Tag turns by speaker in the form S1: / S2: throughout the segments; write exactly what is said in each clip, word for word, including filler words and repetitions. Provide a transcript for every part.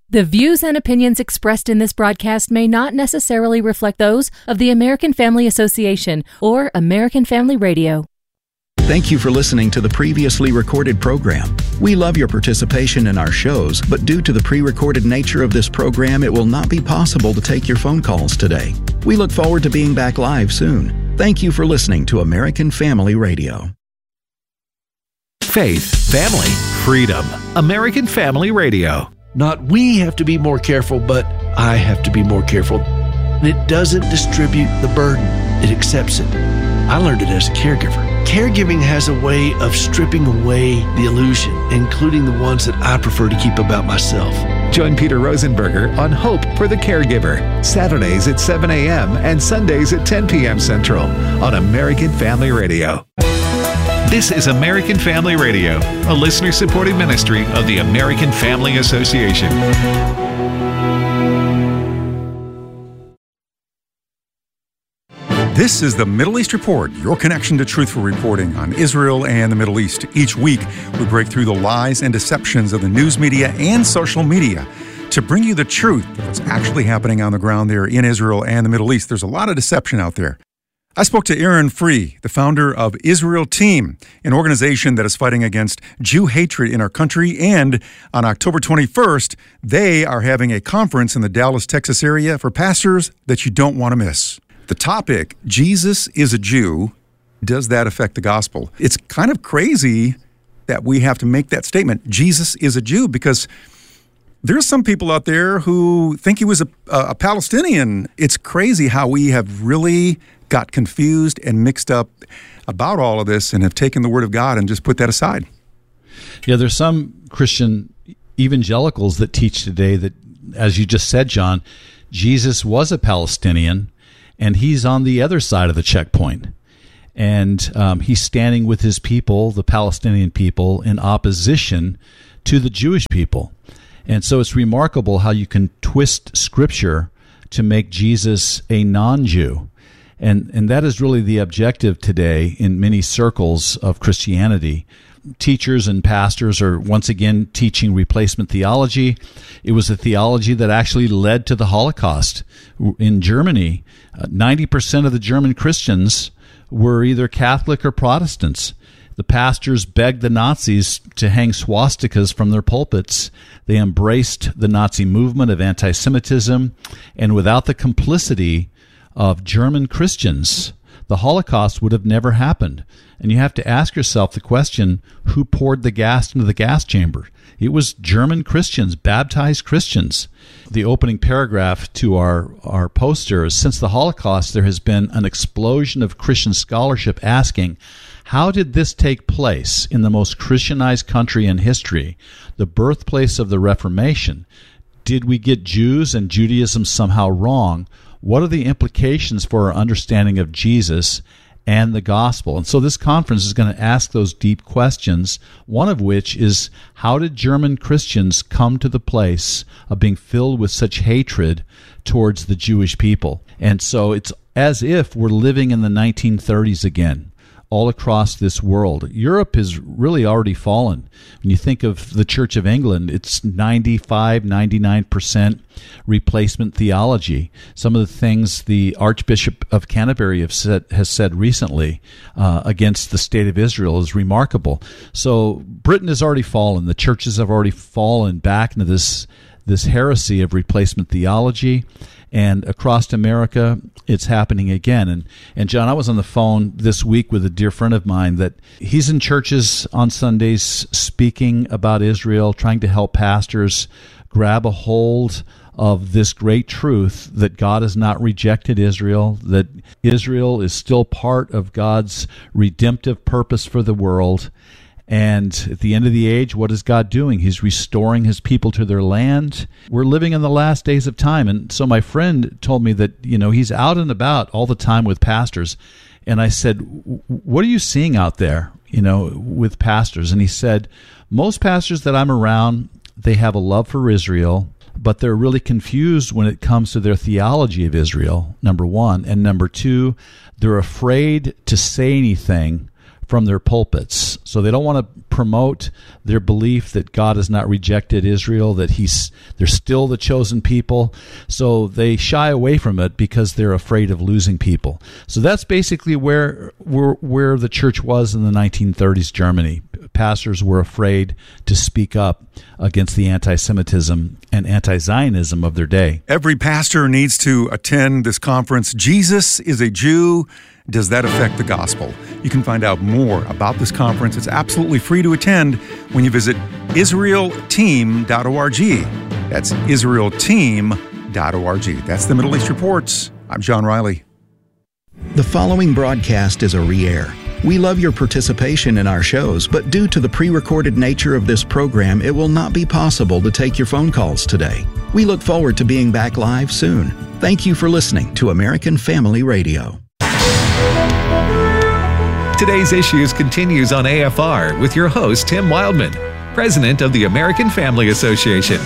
S1: The views and opinions expressed in this broadcast may not necessarily reflect those of the American Family Association or American Family Radio.
S2: Thank you for listening to the previously recorded program. We love your participation in our shows, but due to the pre-recorded nature of this program, it will not be possible to take your phone calls today. We look forward to being back live soon. Thank you for listening to American Family Radio.
S3: Faith, family, freedom. American Family Radio.
S4: Not we have to be more careful, but I have to be more careful. It doesn't distribute the burden. It accepts it. I learned it as a caregiver. Caregiving has a way of stripping away the illusion, including the ones that I prefer to keep about myself.
S3: Join Peter Rosenberger on Hope for the Caregiver, Saturdays at seven a.m. and Sundays at ten p.m. Central on American Family Radio. This is American Family Radio, a listener-supported ministry of the American Family Association.
S5: This is the Middle East Report, your connection to truthful reporting on Israel and the Middle East. Each week, we break through the lies and deceptions of the news media and social media to bring you the truth of what's actually happening on the ground there in Israel and the Middle East. There's a lot of deception out there. I spoke to Aaron Free, the founder of Israel Team, an organization that is fighting against Jew hatred in our country. And on October twenty-first, they are having a conference in the Dallas, Texas area for pastors that you don't want to miss. The topic, Jesus is a Jew. Does that affect the gospel? It's kind of crazy that we have to make that statement, Jesus is a Jew, because there's some people out there who think he was a, a Palestinian. It's crazy how we have really got confused and mixed up about all of this and have taken the Word of God and just put that aside.
S6: Yeah, there's some Christian evangelicals that teach today that, as you just said, John, Jesus was a Palestinian, and he's on the other side of the checkpoint. And um, he's standing with his people, the Palestinian people, in opposition to the Jewish people. And so it's remarkable how you can twist Scripture to make Jesus a non-Jew. And and that is really the objective today in many circles of Christianity. Teachers and pastors are once again teaching replacement theology. It was a theology that actually led to the Holocaust. In Germany, uh, ninety percent of the German Christians were either Catholic or Protestants. The pastors begged the Nazis to hang swastikas from their pulpits. They embraced the Nazi movement of anti-Semitism, and without the complicity of German Christians, the Holocaust would have never happened. And you have to ask yourself the question, who poured the gas into the gas chamber? It was German Christians, baptized Christians. The opening paragraph to our, our poster is, since the Holocaust, there has been an explosion of Christian scholarship asking, how did this take place in the most Christianized country in history, the birthplace of the Reformation? Did we get Jews and Judaism somehow wrong? What are the implications for our understanding of Jesus and the gospel? And so this conference is going to ask those deep questions, one of which is, how did German Christians come to the place of being filled with such hatred towards the Jewish people? And so it's as if we're living in the nineteen thirties again, all across this world. Europe has really already fallen. When you think of the Church of England, it's ninety-five, ninety-nine percent replacement theology. Some of the things the Archbishop of Canterbury have said, has said recently uh, against the state of Israel is remarkable. So Britain has already fallen. The churches have already fallen back into this, this heresy of replacement theology. And across America, it's happening again. And and John, I was on the phone this week with a dear friend of mine that he's in churches on Sundays speaking about Israel, trying to help pastors grab a hold of this great truth that God has not rejected Israel, that Israel is still part of God's redemptive purpose for the world. And at the end of the age, what is God doing? He's restoring his people to their land. We're living in the last days of time. And so my friend told me that, you know, he's out and about all the time with pastors. And I said, what are you seeing out there, you know, with pastors? And he said, most pastors that I'm around, they have a love for Israel, but they're really confused when it comes to their theology of Israel, number one. And number two, they're afraid to say anything from their pulpits. So they don't want to promote their belief that God has not rejected Israel, that he's they're still the chosen people. So they shy away from it because they're afraid of losing people. So that's basically where where, where the church was in the nineteen thirties Germany. Pastors were afraid to speak up against the anti-Semitism and anti-Zionism of their day.
S5: Every pastor needs to attend this conference. Jesus is a Jew. Does that affect the gospel? You can find out more about this conference. It's absolutely free to attend when you visit israel team dot org. That's israel team dot org. That's the Middle East Reports. I'm John Riley.
S2: The following broadcast is a re-air. We love your participation in our shows, but due to the pre-recorded nature of this program, it will not be possible to take your phone calls today. We look forward to being back live soon. Thank you for listening to American Family Radio.
S3: Today's Issues continues on A F R with your host, Tim Wildman, President of the American Family Association.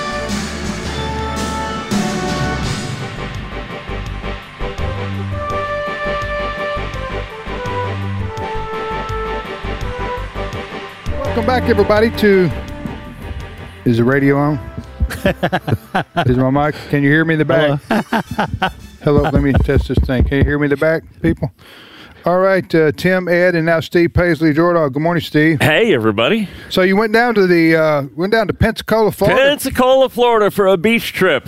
S7: Welcome back, everybody, to... Is the radio on? Is my mic? Can you hear me in the back? Hello. Hello, let me test this thing. Can you hear me in the back, people? All right, uh, Tim, Ed, and now Steve Paisley Jordan. Good morning, Steve.
S8: Hey, everybody.
S7: So you went down to the uh, went down to Pensacola, Florida.
S8: Pensacola, Florida, for a beach trip.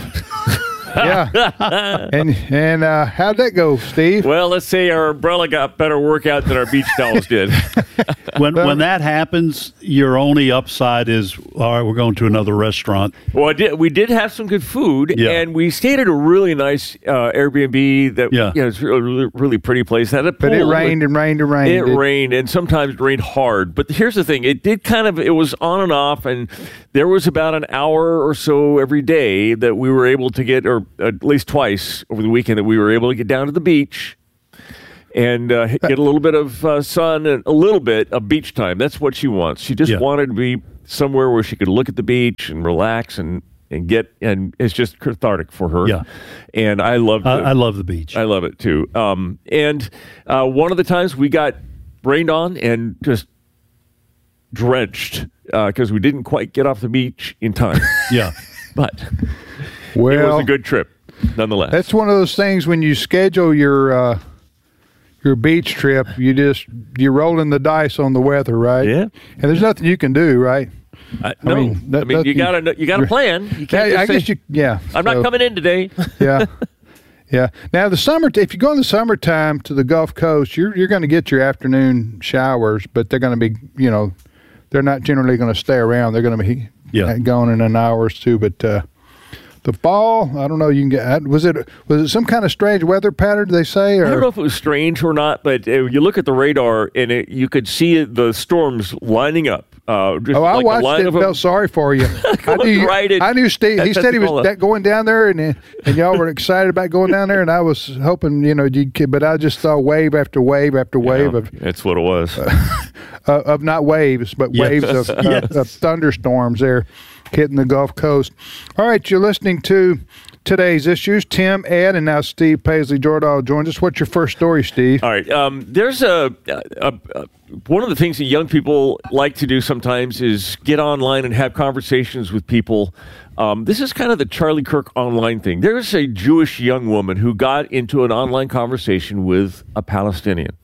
S7: Yeah. And and uh, how'd that go, Steve?
S8: Well, let's say our umbrella got better workout than our beach towels did.
S9: When when that happens, your only upside is, all right, we're going to another restaurant.
S8: Well, I did, we did have some good food,
S9: Yeah.
S8: and we stayed at a really nice uh, Airbnb that
S9: Yeah.
S8: you know, it's a really, really pretty place. It had a
S7: But it
S8: pool.
S7: rained and rained and rained.
S8: It rained, and sometimes it rained hard. But here's the thing. It did kind of, it was on and off, and there was about an hour or so every day that we were able to get, or at least twice over the weekend, that we were able to get down to the beach and uh, get a little bit of uh, sun and a little bit of beach time. That's what she wants. She just
S9: Yeah.
S8: wanted to be somewhere where she could look at the beach and relax and, and get, and it's just cathartic for her.
S9: Yeah.
S8: And I love
S9: I, I love the beach.
S8: I love it too. Um, and uh, one of the times we got rained on and just drenched because uh, we didn't quite get off the beach in time.
S9: Yeah.
S8: But
S7: Well,
S8: it was a good trip nonetheless.
S7: that's one of those things when you schedule your uh, your beach trip, you just you're rolling the dice on the weather, right?
S8: Yeah.
S7: And there's nothing you can do, right?
S8: I, no, I
S7: mean,
S8: mean,
S7: that-
S8: you
S7: that-
S8: gotta you gotta plan. You can't
S7: Yeah,
S8: just
S7: I
S8: say,
S7: guess you. Yeah.
S8: I'm
S7: so-
S8: not coming in today.
S7: Yeah. Yeah. Now the summer, if you go in the summertime to the Gulf Coast, you're you're going to get your afternoon showers, but they're going to be, you know, they're not generally going to stay around. They're going to be
S9: Yeah.
S7: gone in an hour or two. But uh, the fall, I don't know. You can get. Was it was it some kind of strange weather pattern? They say, or
S8: I don't know if it was strange or not, but uh, you look at the radar and it, you could see the storms lining up. Uh, just
S7: oh, I
S8: like a
S7: watched
S8: line
S7: it
S8: of
S7: and
S8: them.
S7: felt sorry for you. I
S8: Going
S7: knew,
S8: right in-
S7: I knew Steve. He
S8: at
S7: said he was
S8: Pensacola.
S7: that going down there, and and y'all were excited about going down there, and I was hoping, you know, you could, but I just saw wave after wave after wave
S8: Yeah,
S7: of
S8: that's what it was.
S7: uh, of not waves, but
S9: Yes.
S7: waves of,
S9: Yes.
S7: of, of thunderstorms there hitting the Gulf Coast. All right, you're listening to today's issues. Tim, Ed, and now Steve Paisley Jordan joins us. What's your first story, Steve?
S8: All right. Um, there's a, a, a one of the things that young people like to do sometimes is get online and have conversations with people. Um, this is kind of the Charlie Kirk online thing. There's a Jewish young woman who got into an online conversation with a Palestinian.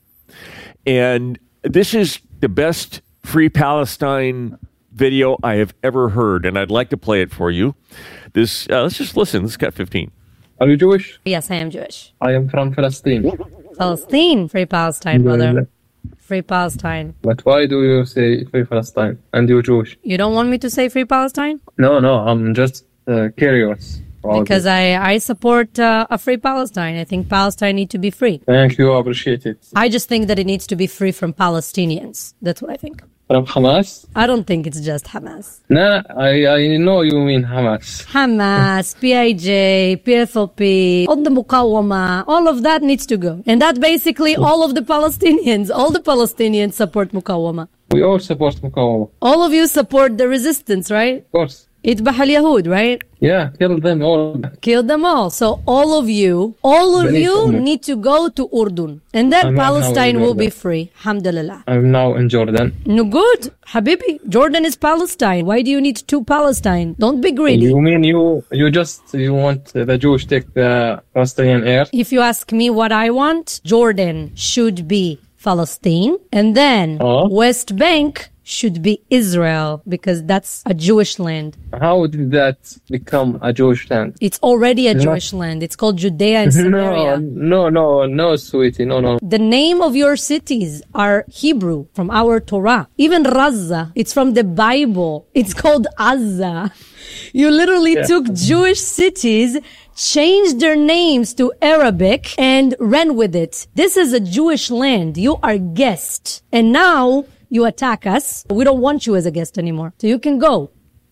S8: And this is the best Free Palestine video I have ever heard, and I'd like to play it for you. This, uh, let's just listen. This got fifteen.
S10: Are you Jewish?
S11: Yes, I am Jewish.
S10: I am from Palestine.
S11: Palestine, free Palestine, brother. Free Palestine.
S10: But why do you say free Palestine? And you're Jewish?
S11: You don't want me to say free Palestine?
S10: No, no, I'm just uh, curious. about
S11: Because
S10: it.
S11: I, I support uh, a free Palestine. I think Palestine needs to be free.
S10: Thank you, I appreciate it.
S11: I just think that it needs to be free from Palestinians. That's what I think.
S10: From Hamas?
S11: I don't think it's just Hamas.
S10: No, I, I know you mean Hamas.
S11: Hamas, P I J, P F L P, all the Muqawama, all of that needs to go. And that basically all of the Palestinians, all the Palestinians support Muqawama.
S10: We all support Muqawama.
S11: All of you support the resistance, right?
S10: Of course.
S11: Itbah al-Yahud, right?
S10: Yeah, kill them all.
S11: Kill them all. So all of you, all of
S10: Beneath
S11: you
S10: them.
S11: need to go to Urdun. And then
S10: I'm now
S11: Palestine
S10: in
S11: will be
S10: Jordan.
S11: free. Alhamdulillah.
S10: I'm now in Jordan.
S11: No good. Habibi, Jordan is Palestine. Why do you need two Palestine? Don't be greedy.
S10: You mean you you just you want the Jewish take the Palestinian air?
S11: If you ask me what I want, Jordan should be Palestine, and then
S10: Oh.
S11: West Bank should be Israel, because that's a Jewish land.
S10: How did that become a Jewish land?
S11: It's already a
S10: It's not-
S11: Jewish land. It's called Judea and
S10: No,
S11: Samaria.
S10: no, no, no, sweetie, no, no.
S11: The name of your cities are Hebrew from our Torah. Even Raza, it's from the Bible. It's called Azza. You literally
S10: Yeah.
S11: took Jewish cities, changed their names to Arabic, and ran with it. This is a Jewish land. You are guest. And now you attack us. We don't want you as a guest anymore. So you can go.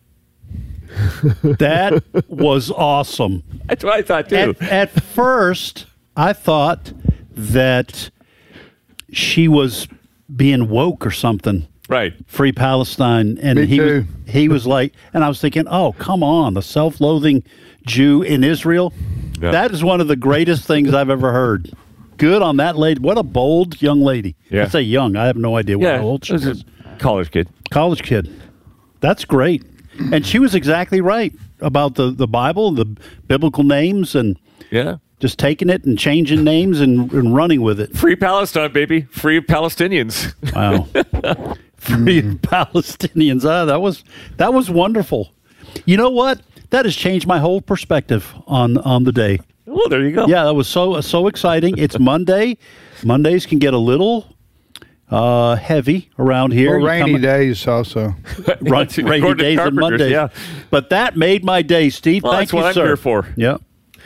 S9: That was awesome.
S8: That's what I thought too.
S9: At, at first, I thought that she was being woke or something.
S8: Right.
S9: Free Palestine. And
S7: Me
S9: he was,
S7: too.
S9: he was like, and I was thinking, oh, come on, the self-loathing Jew in Israel.
S8: Yeah.
S9: That is one of the greatest things I've ever heard. Good on that lady. What a bold young lady.
S8: Yeah.
S9: I say young. I have no idea what
S8: Yeah,
S9: how old she
S8: this
S9: is.
S8: is a college kid.
S9: College kid. That's great. And she was exactly right about the, the Bible, the biblical names, and
S8: Yeah.
S9: just taking it and changing names and, and running with it.
S8: Free Palestine, baby. Free Palestinians.
S9: Wow. Free Palestinians. Ah, that was that was wonderful. You know what? That has changed my whole perspective on, on the day.
S8: Well, there you go.
S9: Yeah, that was so so exciting. It's Monday. Mondays can get a little uh, heavy around here.
S7: Or
S9: You
S7: rainy
S9: come-
S7: days also.
S9: Right, rainy
S8: According to
S9: days and
S8: carpenters,
S9: Mondays.
S8: yeah.
S9: But that made my day, Steve.
S8: Well,
S9: Thank
S8: that's
S9: you,
S8: what I'm
S9: sir.
S8: here for.
S9: Yeah.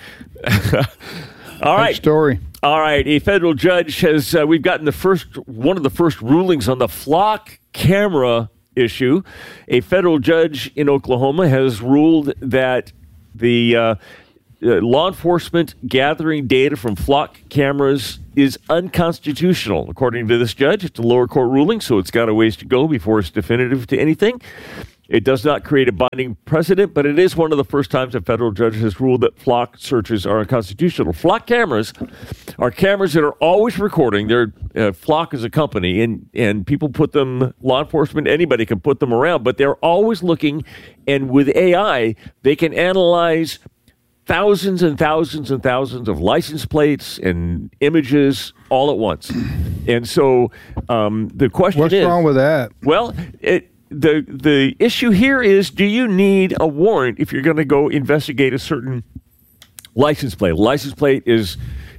S8: All
S7: Good
S8: right.
S7: story.
S8: All right. A federal judge has, uh, we've gotten the first, one of the first rulings on the flock camera issue. A federal judge in Oklahoma has ruled that the uh, uh, law enforcement gathering data from flock cameras is unconstitutional. According to this judge, it's a lower court ruling, so it's got a ways to go before it's definitive to anything. It does not create a binding precedent, but it is one of the first times a federal judge has ruled that flock searches are unconstitutional. Flock cameras are cameras that are always recording. They're, uh, Flock is a company, and, and people put them, law enforcement, anybody can put them around, but they're always looking, and with A I, they can analyze thousands and thousands and thousands of license plates and images all at once. And so um, the question
S7: What's
S8: is...
S7: wrong with that?
S8: Well, it, the the issue here is, do you need a warrant if you're going to go investigate a certain license plate? A license plate is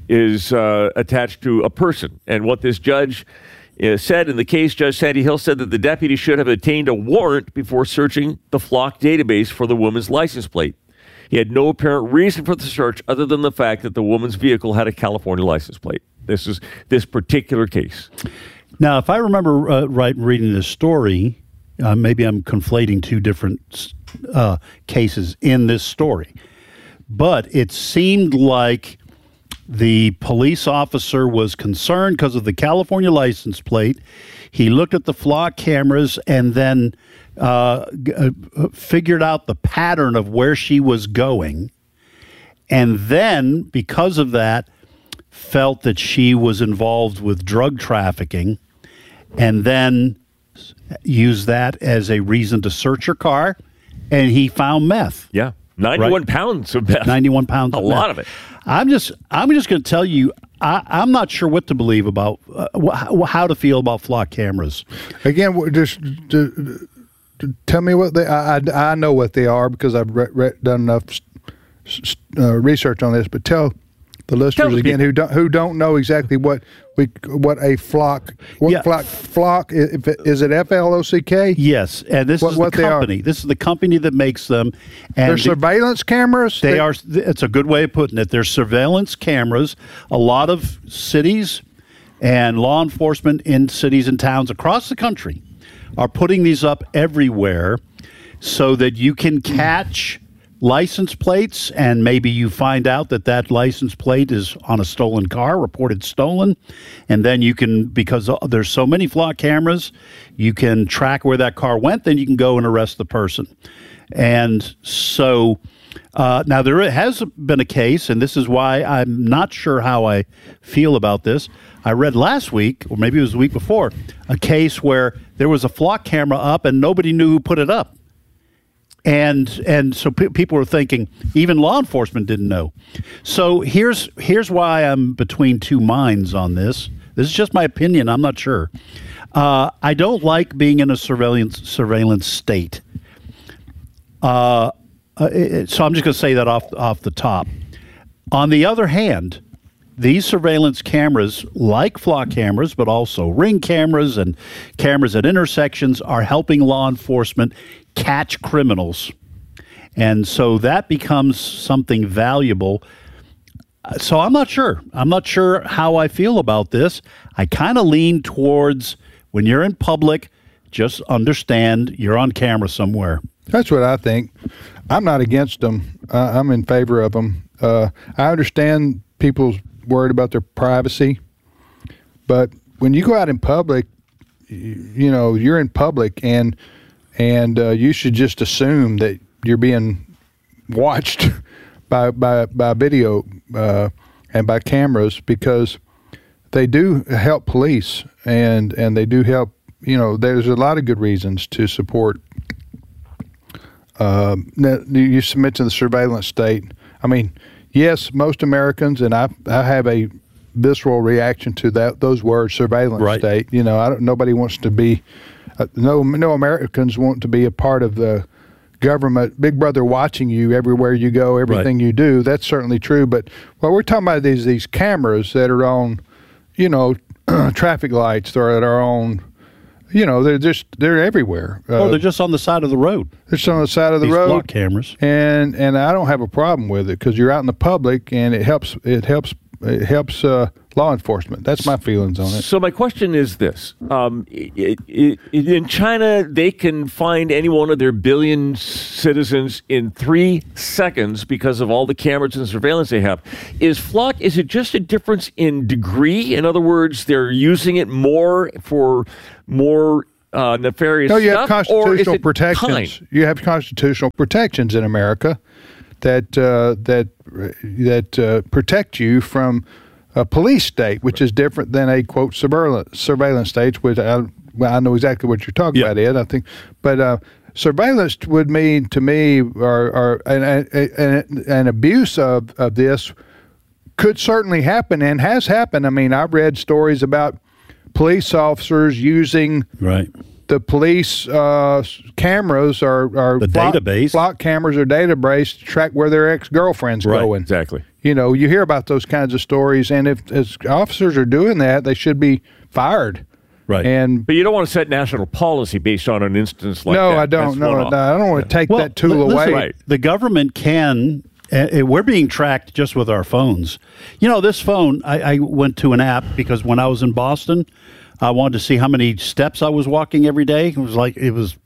S8: is uh, attached to a person, and what this judge uh, said in the case, Judge Sandy Hill said that the deputy should have obtained a warrant before searching the Flock database for the woman's license plate. He had no apparent reason for the search other than the fact that the woman's vehicle had a California license plate. This is this particular case.
S9: Now, if I remember uh, right reading this story, uh, maybe I'm conflating two different uh, cases in this story, but it seemed like the police officer was concerned because of the California license plate. He looked at the Flock cameras and then uh, g- uh, figured out the pattern of where she was going. And then, because of that, felt that she was involved with drug trafficking, and then used that as a reason to search her car, and he found meth.
S8: Yeah, ninety-one
S9: Right.
S8: pounds of meth.
S9: ninety-one pounds.
S8: A
S9: of
S8: lot
S9: meth.
S8: of it.
S9: I'm just, I'm just going to tell you, I, I'm not sure what to believe about, uh, wh- how to feel about Flock cameras.
S7: Again, w- just to, to tell me what they. I, I, I know what they are because I've re, re, done enough s- s- uh, research on this. But tell the listeners
S8: Tell the
S7: again
S8: people.
S7: who don't who don't know exactly what we what a flock what
S9: Yeah.
S7: flock flock is, if it, is it F L O C K?
S9: Yes, and this
S7: What-
S9: is
S7: what
S9: the
S7: they are.
S9: company. This is the company that makes them. And
S7: They're
S9: the-
S7: surveillance cameras.
S9: They
S7: They-
S9: are. It's a good way of putting it. There's surveillance cameras. A lot of cities and law enforcement in cities and towns across the country are putting these up everywhere so that you can catch license plates, and maybe you find out that that license plate is on a stolen car, reported stolen, and then you can, because there's so many flock cameras, you can track where that car went, then you can go and arrest the person. And so uh, now there has been a case, and this is why I'm not sure how I feel about this. I read last week, or maybe it was the week before, a case where there was a flock camera up and nobody knew who put it up. And and so pe- people were thinking, even law enforcement didn't know. So here's here's why I'm between two minds on this. This is just my opinion. I'm not sure. Uh, I don't like being in a surveillance surveillance state. Uh, uh, it, so I'm just going to say that off off the top. On the other hand, these surveillance cameras, like flock cameras, but also ring cameras and cameras at intersections, are helping law enforcement catch criminals. And so that becomes something valuable. So I'm not sure. I'm not sure how I feel about this. I kind of lean towards, when you're in public, just understand you're on camera somewhere.
S7: That's what I think. I'm not against them. Uh, I'm in favor of them. Uh, I understand people's worried about their privacy, but when you go out in public, you, you know, you're in public, and and uh, you should just assume that you're being watched by by by video uh, and by cameras, because they do help police, and and they do help. You know, there's a lot of good reasons to support. Uh, you mentioned the surveillance state. I mean, yes, most Americans, and I I have a visceral reaction to that those words, surveillance
S9: right.
S7: state. You know, I don't. Nobody wants to be. Uh, no, no Americans want to be a part of the government, Big Brother watching you everywhere you go, everything right. you do. That's certainly true. But what we're talking about is these cameras that are on, you know, traffic lights, or that are on. You know, they're just, they're everywhere.
S9: Uh, oh, they're just on the side of the road.
S7: They're just on the side of the
S9: These
S7: road.
S9: Flock cameras.
S7: And and I don't have a problem with it, because you're out in the public, and it helps, it helps, it helps uh, law enforcement. That's my feelings on it.
S8: So my question is this. Um, it, it, it, in China, they can find any one of their billion citizens in three seconds because of all the cameras and surveillance they have. Is flock, is it just a difference in degree? In other words, they're using it more for more uh, nefarious
S7: no, you
S8: stuff?
S7: have constitutional
S8: or
S7: protections.
S8: Kind?
S7: You have constitutional protections in America that uh, that that uh, protect you from a police state, which is different than a quote surveillance surveillance state. Which I, well, I know exactly what you're talking yeah. about, Ed. I think, but uh, surveillance would mean to me, or, or an, an, an abuse of, of this could certainly happen, and has happened. I mean, I've read stories about police officers using
S9: right.
S7: the police uh, cameras or, or
S9: the
S7: flock,
S9: database,
S7: flock cameras or database to track where their ex-girlfriend's
S9: right.
S7: going.
S8: Exactly.
S7: You know, you hear about those kinds of stories, and if as officers are doing that, they should be fired.
S9: Right.
S7: And
S8: but you don't want to set national policy based on an instance like
S7: no,
S8: that.
S7: I don't. No, no, I don't want to take
S9: well,
S7: that tool
S9: listen,
S7: away.
S9: Right. The government can. Uh, we're being tracked just with our phones. You know, this phone, I, I went to an app because when I was in Boston, I wanted to see how many steps I was walking every day. It was like, it was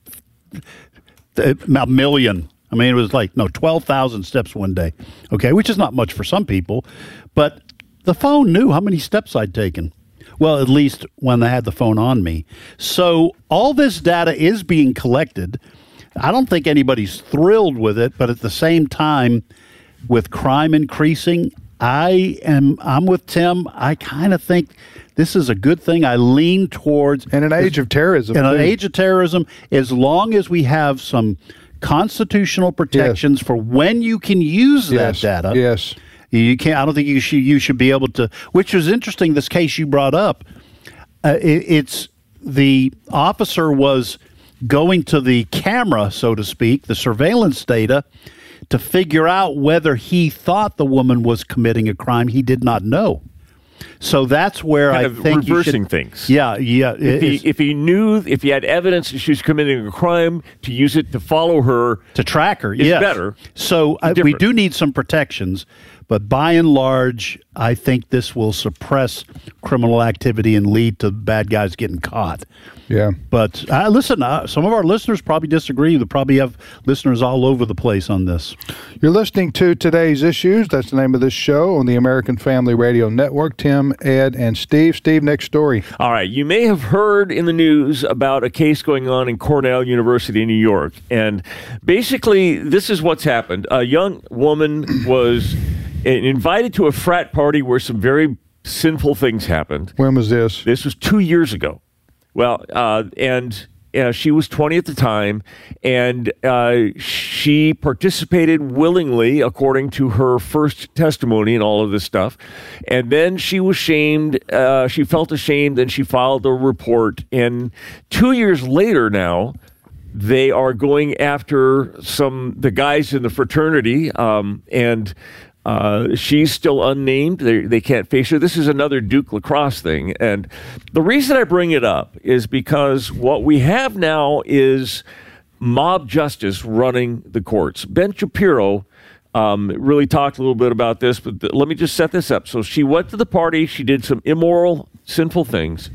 S9: a million. I mean, it was like, no, twelve thousand steps one day. Okay, which is not much for some people. But the phone knew how many steps I'd taken. Well, at least when I had the phone on me. So all this data is being collected. I don't think anybody's thrilled with it, but at the same time, with crime increasing, I am I'm with Tim. I kind of think this is a good thing. I lean towards
S7: in an age of terrorism.
S9: In an
S7: too.
S9: age of terrorism, as long as we have some constitutional protections yes. for when you can use
S7: yes.
S9: that data.
S7: Yes.
S9: You can't. I don't think you should. You should be able to. Which was interesting. This case you brought up. Uh, it, it's the officer was going to the camera, so to speak, the surveillance data, to figure out whether he thought the woman was committing a crime he did not know. So that's where
S8: kind
S9: I
S8: of
S9: think
S8: reversing
S9: should,
S8: things.
S9: Yeah, yeah.
S8: If he, if he knew, if he had evidence that she was committing a crime, to use it to follow her,
S9: to track her,
S8: is
S9: yes.
S8: better.
S9: So uh, we do need some protections, But by and large, I think this will suppress criminal activity and lead to bad guys getting caught.
S7: Yeah.
S9: But uh, listen, uh, some of our listeners probably disagree. They probably have listeners all over the place on this.
S7: You're listening to Today's Issues. That's the name of this show on the American Family Radio Network. Tim, Ed, and Steve. Steve, next story.
S8: All right. You may have heard in the news about a case going on in Cornell University in New York. And basically, this is what's happened. A young woman was invited to a frat party where some very sinful things happened.
S7: When was this?
S8: This was two years ago. Well, uh, and uh, she was twenty at the time, and uh, she participated willingly, according to her first testimony and all of this stuff. And then she was shamed. Uh, she felt ashamed, and she filed a report. And two years later now, they are going after some the guys in the fraternity, um, and Uh, she's still unnamed. They, they can't face her. This is another Duke lacrosse thing. And the reason I bring it up is because what we have now is mob justice running the courts. Ben Shapiro um, really talked a little bit about this, but th- let me just set this up. So she went to the party. She did some immoral, sinful things.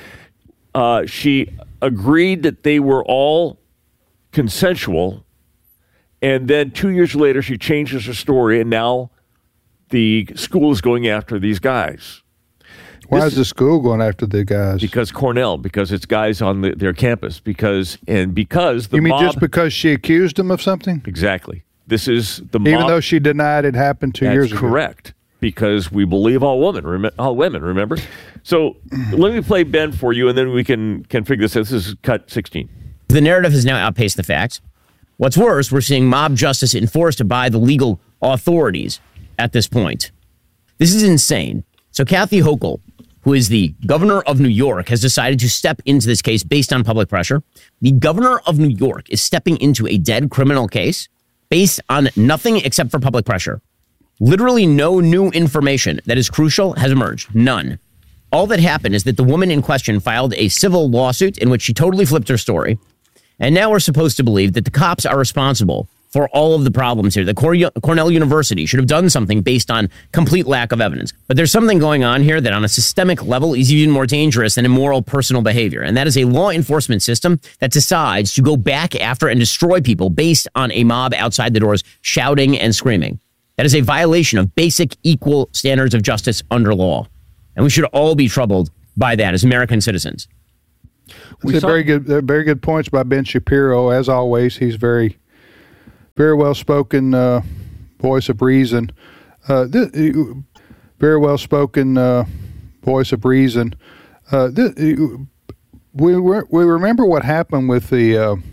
S8: Uh, she agreed that they were all consensual. And then two years later, she changes her story, and now the school is going after these guys.
S7: Why
S8: this
S7: is the school going after the guys?
S8: Because Cornell, because it's guys on the, their campus, because and because the
S7: You mean
S8: mob,
S7: just because she accused them of something?
S8: Exactly. This is the mob.
S7: Even though she denied it happened two
S8: That's
S7: years ago.
S8: correct. Because we believe all women, rem- all women. Remember. So let me play Ben for you, and then we can can figure this out. This is cut sixteen.
S12: The narrative has now outpaced the facts. What's worse, we're seeing mob justice enforced by the legal authorities at this point. This is insane. So Kathy Hochul, who is the governor of New York, has decided to step into this case based on public pressure. The governor of New York is stepping into a dead criminal case based on nothing except for public pressure. Literally no new information that is crucial has emerged. None. All that happened is that the woman in question filed a civil lawsuit in which she totally flipped her story. And now we're supposed to believe that the cops are responsible for all of the problems here. The Cornell University should have done something based on complete lack of evidence. But there's something going on here that on a systemic level is even more dangerous than immoral personal behavior. And that is a law enforcement system that decides to go back after and destroy people based on a mob outside the doors shouting and screaming. That is a violation of basic equal standards of justice under law. And we should all be troubled by that as American citizens.
S7: These are very good, very good points by Ben Shapiro. As always, he's very, very well spoken uh, voice of reason. Uh, th- very well spoken uh, voice of reason. Uh, th- we re- we remember what happened with the uh,